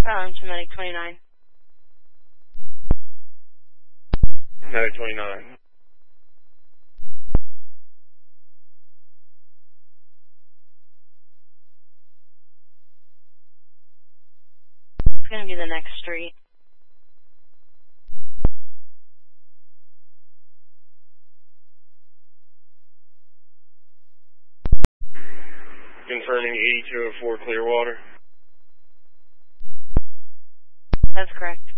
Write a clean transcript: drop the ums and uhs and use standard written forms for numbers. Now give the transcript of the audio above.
to Medic 29. Medic 29. It's going to be the next street. Confirming 8204 Clearwater. That's correct.